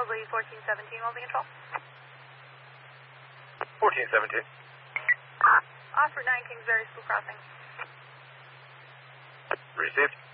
probably 1417 will be control. 1417. Osprey 9 Kingsbury, School Crossing. Received.